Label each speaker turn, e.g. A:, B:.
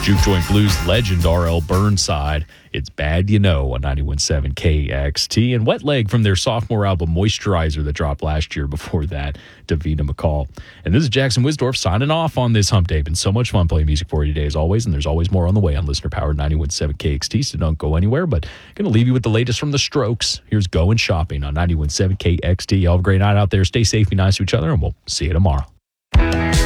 A: Juke Joint Blues legend R.L. Burnside. It's Bad You Know on 91.7 KXT. And Wet Leg from their sophomore album Moisturizer that dropped last year. Before that, Davina McCall. And this is Jackson Wisdorf signing off on this hump day. Been so much fun playing music for you today as always, and there's always more on the way on Listener Powered 91.7 KXT, so don't go anywhere. But going to leave you with the latest from the Strokes. Here's Going Shopping on 91.7 KXT. Y'all have a great night out there. Stay safe, be nice to each other, and we'll see you tomorrow.